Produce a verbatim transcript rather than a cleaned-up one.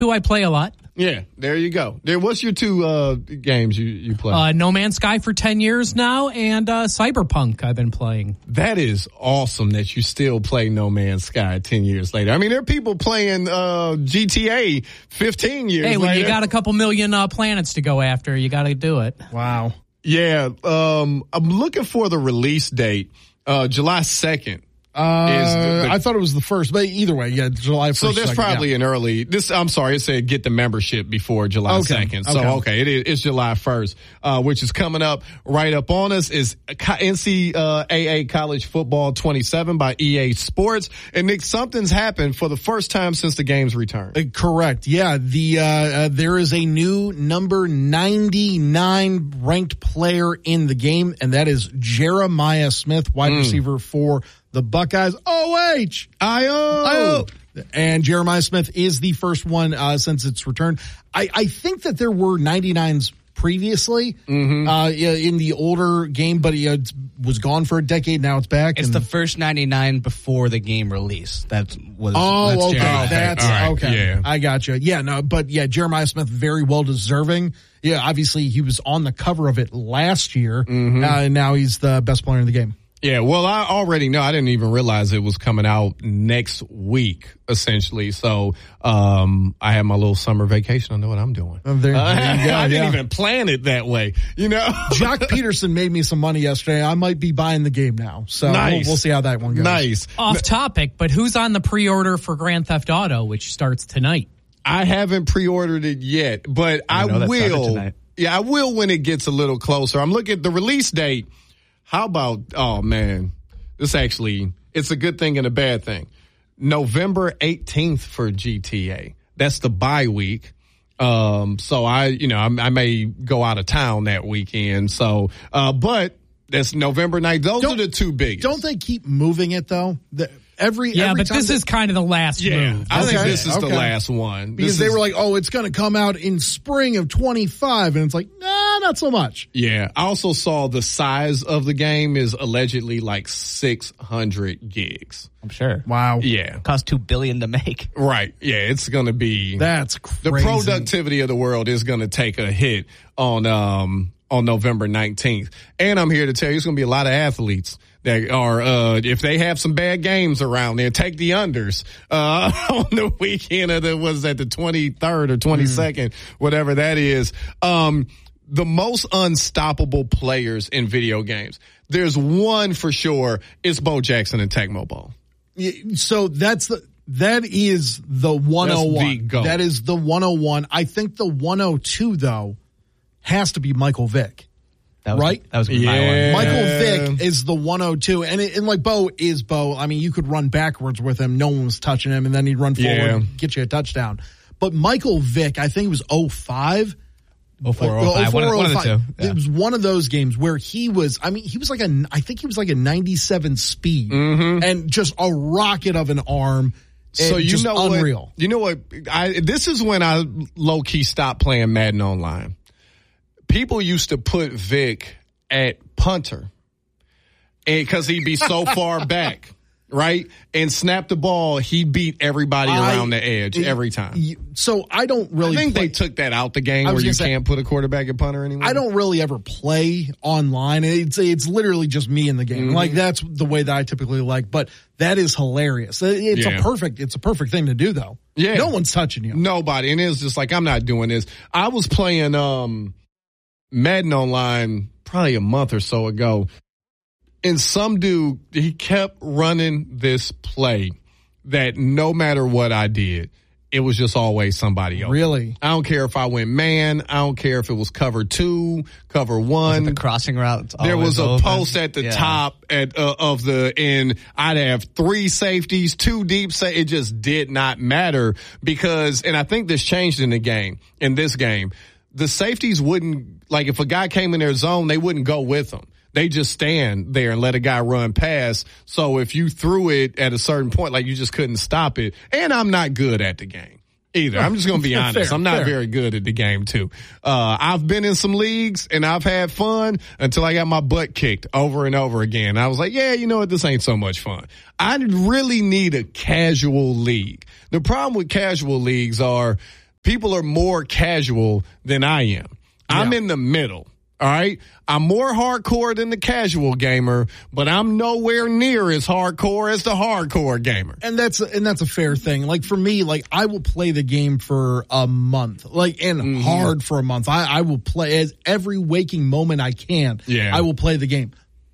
who I play a lot. Yeah, there you go. There, what's your two uh, games you, you play? Uh, No Man's Sky for ten years now, and uh, Cyberpunk I've been playing. That is awesome that you still play No Man's Sky ten years later. I mean, there are people playing uh, G T A fifteen years hey, later. Hey, when you got a couple million uh, planets to go after, you got to do it. Wow. Yeah, um, I'm looking for the release date, uh, July second. Uh, is the, the, I thought it was the first, but either way, yeah, July first. So there's second, probably yeah. an early, this, I'm sorry, it said get the membership before July okay. second. So, okay, okay it is, it's July first, uh, which is coming up right up on us is N C double A College Football twenty-seven by E A Sports. And Nick, something's happened for the first time since the game's return. Uh, correct. Yeah. The, uh, uh, there is a new number ninety-nine ranked player in the game, and that is Jeremiah Smith, wide mm. receiver for the Buckeyes. O H I O And Jeremiah Smith is the first one uh, since its return. I, I think that there were ninety-nines previously mm-hmm. uh, in the older game, but it was gone for a decade. Now it's back. It's and, the first ninety-nine before the game release. That was oh, that's okay. Jeremiah. That's right. okay. Yeah. I gotcha. Yeah, no, but yeah, Jeremiah Smith very well deserving. Yeah, obviously he was on the cover of it last year, mm-hmm. uh, and now he's the best player in the game. Yeah, well, I already know. I didn't even realize it was coming out next week, essentially. So um I had my little summer vacation. I know what I'm doing. Oh, there, there uh, you go, I didn't yeah. even plan it that way, you know. Jock Peterson made me some money yesterday. I might be buying the game now. So nice. we'll, we'll see how that one goes. Nice. Off topic, but who's on the pre-order for Grand Theft Auto, which starts tonight? I haven't pre-ordered it yet, but I, I will. Yeah, I will when it gets a little closer. I'm looking at the release date. How about, oh man, this actually, it's a good thing and a bad thing. November eighteenth for G T A. That's the bye week. Um, so I, you know, I, I may go out of town that weekend. So, uh, but that's November ninth. Those don't, are the two biggest. Don't they keep moving it though? The, Every, yeah, every but this they, is kind of the last yeah, move. I okay, think this is okay. the last one. Because this they is, were like, oh, it's going to come out in spring of twenty-five. And it's like, nah, not so much. Yeah. I also saw the size of the game is allegedly like six hundred gigs. I'm sure. Wow. Yeah. It cost two billion dollars to make. Right. Yeah. It's going to be. That's crazy. The productivity of the world is going to take a hit on, um, on November nineteenth. And I'm here to tell you, it's going to be a lot of athletes that are, uh, if they have some bad games around there, take the unders, uh, on the weekend of the, was that the twenty-third or twenty-second, mm. whatever that is. Um, the most unstoppable players in video games. There's one for sure. It's Bo Jackson and Tecmo Bowl. So that's the, that is the one oh one. That's the GOAT. That is the one oh one. I think the one oh two though has to be Michael Vick. That was, right? That was yeah. my one. Michael Vick is the one oh two. And, it, and like Bo is Bo. I mean, you could run backwards with him. No one was touching him. And then he'd run forward yeah. and get you a touchdown. But Michael Vick, I think it was oh five. oh four, oh five. One, one of the two. Yeah. It was one of those games where he was, I mean, he was like a, I think he was like a ninety-seven speed mm-hmm. and just a rocket of an arm. So you just know unreal. What, you know what? I, this is when I low key stopped playing Madden Online. People used to put Vic at punter, and because he'd be so far back, right, and snap the ball, he beat everybody I, around the edge every time. So I don't really. I think play, they took that out the game where you say, can't put a quarterback at punter anymore. I don't really ever play online. It's it's literally just me in the game. Mm-hmm. Like that's the way that I typically like. But that is hilarious. It's yeah. a perfect. It's a perfect thing to do though. Yeah, no one's touching you. Nobody, and it's just like I'm not doing this. I was playing um, Madden Online probably a month or so ago, and some dude, he kept running this play that no matter what I did, it was just always somebody else. Really? I don't care if I went man. I don't care if it was cover two, cover one. The crossing route. There was a open? post at the yeah. top at uh, of the end. I'd have three safeties, two deep. Sa- it just did not matter because, and I think this changed in the game, in this game. The safeties wouldn't, like if a guy came in their zone, they wouldn't go with him. They just stand there and let a guy run past. So if you threw it at a certain point, like you just couldn't stop it. And I'm not good at the game either. I'm just going to be honest. fair, I'm not fair. very good at the game too. Uh, I've been in some leagues and I've had fun until I got my butt kicked over and over again. I was like, yeah, you know what? This ain't so much fun. I really need a casual league. The problem with casual leagues are people are more casual than I am. I'm Yeah. in the middle. All right. I'm more hardcore than the casual gamer, but I'm nowhere near as hardcore as the hardcore gamer. And that's and that's a fair thing. Like for me, like I will play the game for a month, like and Mm-hmm. hard for a month. I, I will play as every waking moment I can. Yeah. I will play the game.